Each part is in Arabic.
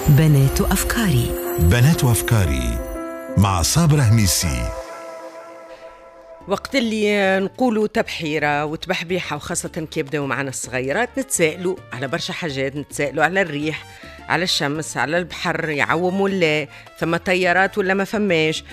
بنات أفكاري. بنات أفكاري مع صابرة هميسي. وقت اللي نقولوا تبحيرة وتبحبيحة، وخاصة كي يبداو معنا الصغيرات، نتسائلوا على برشا حاجات، نتسائلوا على الريح، على الشمس، على البحر، يعوم ولا ثم طيارات ولا ما فماش.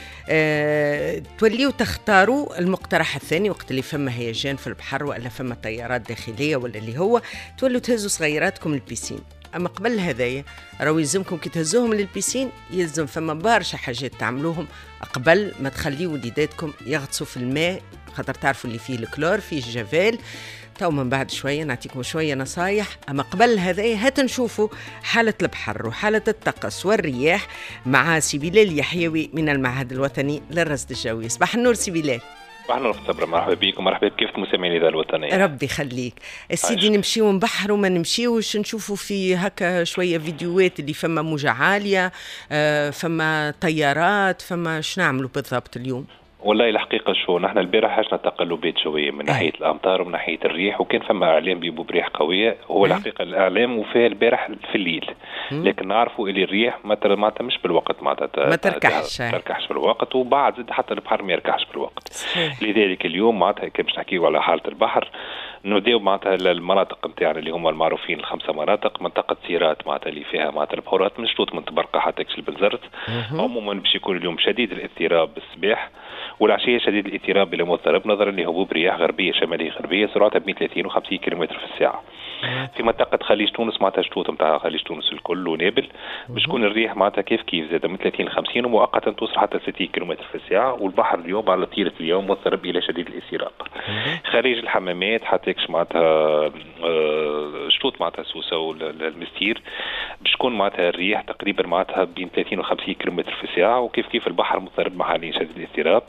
توليوا تختاروا المقترح الثاني وقت اللي فما هيجان في البحر ولا فما طيارات داخلية ولا اللي هو تولوا تهزوا صغيراتكم البيسين. أما قبل هذايا راهو يلزمكم كي تهزوهم للبيسين يلزم فما برشا حاجات تعملوهم قبل ما تخليوا وليداتكم يغطسوا في الماء، خاطر تعرفوا اللي فيه الكلور فيه الجفال. تو من بعد شوية نعطيكم شوية نصايح. أما قبل هذايا هات نشوفوا حالة البحر وحالة الطقس والرياح مع سي بلال يحيوي من المعهد الوطني للرصد الجوي. صباح النور سي بلال. اهلا صبرا، مرحبا بكم، مرحبا بكيف مستمعين اذاعه الوطنيه. ربي يخليك السيدي. نمشيو نبحر وما نمشيوش نشوفوا في هكا شويه فيديوهات اللي فما موجة عاليه، فما طيارات، فما شنعملوا بالضبط اليوم؟ والله الحقيقة شو نحن البارح عشنا تقلبات شوية من ناحية الأمطار ومن ناحية الريح، وكان فما إعلام بيبو بريح قوية. هو الحقيقة الإعلام وفيه البارح في الليل، لكن نعرفوا اللي الريح معناتها مش بالوقت، معناتها ما تركحش بالوقت، وبعد زاد حتى البحر ما يركحش بالوقت. لذلك اليوم معناتها كي باش نحكيو على حالة البحر نوديو معناتها المناطق نتاعنا اللي هما المعروفين الخمسة مناطق. منطقة سيرات معناتها اللي فيها معناتها البحورات من شطوط من تبرقة حتى كشل بنزرت. عموما باش يكون اليوم شديد الاضطراب بالصباح، والعشية شديد الاضطراب إلى مضطرب نظرا لهبوب رياح غربية شمالية غربية سرعتها بين 30 و50 كيلومتر في الساعة. في منطقة خليج تونس معناتها شطوط نتاع خليج تونس الكل ونابل باش تكون الريح معناتها كيف زاد من 30 50 ومؤقتا توصل حتى 60 كيلومتر في الساعة. والبحر اليوم على طيلة اليوم مضطرب إلى شديد الاضطراب. خارج الحمامات حتى معناتها شطوط معناتها سوسة والمستير باش تكون معناتها الريح تقريبا معناتها بين 30 و50 كيلومتر في الساعة، وكيف البحر مضطرب مع حاليا شديد الاضطراب.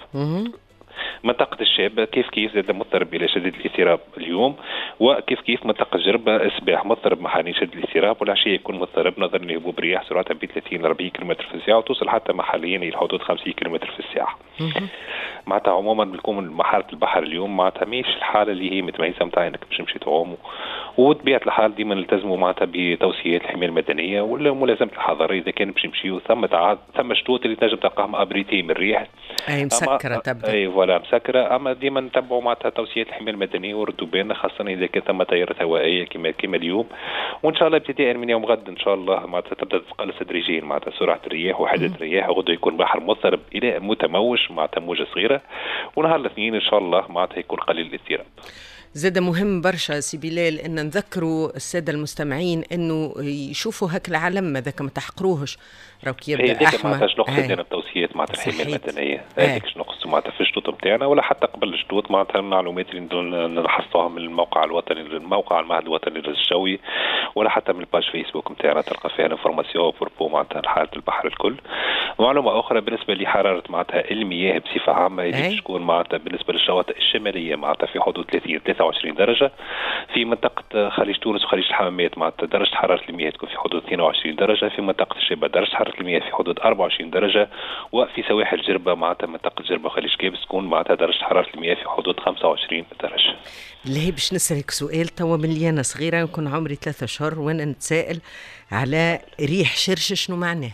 منطقة الشاب كيف زاد مضطرب إلى شديد الاضطراب اليوم، وكيف منطقة جربة الصباح مضطرب مع حاليا شديد الاضطراب، والعشية يكون مضطرب نظرا لهبوب رياح سرعتها بين 30 ل 40 كيلومتر في الساعة وتوصل حتى محليا إلى حدود 50 كيلومتر في الساعة. معناتها عموما بتكون محارة البحر اليوم معناتها مش الحالة اللي هي متميزة متاع انك باش تمشي تعوم، وبطبيعة الحال ديما نلتزموا معناتها بتوصيات الحماية المدنية وملازمة الحضارة. إذا كان باش نمشيو ثم شطوط اللي تنجم تلقاهم ابريتي من الريح، أي مسكرة تبدا، أي فوالا مسكرة. أما ديما نتبعوا معناتها توصيات الحماية المدنية وردوا بالنا، خاصة إذا كان ثم تيارات هوائية كما اليوم. وإن شاء الله ابتداء من يوم غد إن شاء الله معناتها تبدأ تقل تدريجيا معناتها سرعة الرياح وحدة الرياح، وغدا يكون بحر مضطرب إلى متموج معناتها موجة صغيرة، ونهار الاثنين إن شاء الله معناتها يكون قليل الاضطراب. زاد مهم برشا سي بلال ان نذكروا الساده المستمعين انه يشوفوا هك العلم ماذاك ما تحقروهش، راهو كي يبدا احمر. معناتها نقص لنا التوصيات معناتها الحمايه المدنيه، هذيك نقص معناتها في الشطوط نتاعنا ولا حتى قبل الشطوط معناتها المعلومات اللي نحصلوها من الموقع الوطني، الموقع المعهد الوطني للجوي، ولا حتى من الباج فيسبوك نتاعنا تلقى فيها انفورماسيون بوربو معناتها حاله البحر الكل. معلومه اخرى بالنسبه لحراره معناتها المياه بصفه عامه اللي باش تكون معناتها بالنسبه للشواطئ الشماليه معناتها في حدود 30 23 درجه. في منطقه خليج تونس وخليج الحمامات معناتها درجه حراره المياه تكون في حدود 22 درجه. في منطقه الشبه درجه حراره المياه في حدود 24 درجه. وفي سواحل جربه معناتها منطقه جربه وخليج كابس تكون معناتها درجه حراره المياه في حدود 25 درجه. اللي باش نسألك سؤال توا من لي انا صغيره يكون عمري 3 أشهر وانا نتسائل على ريح شرش، شنو معناه؟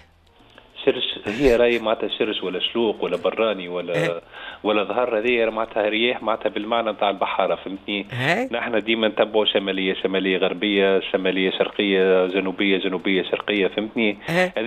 شرش هي راي معناتها شرش ولا شلوق ولا براني ولا ظهر، هذه معناتها رياح معناتها بالمعنى نتاع البحاره، فهمتني؟ نحن ديما نتبعوا شماليه غربيه، شماليه شرقيه، جنوبيه شرقيه، فهمتني؟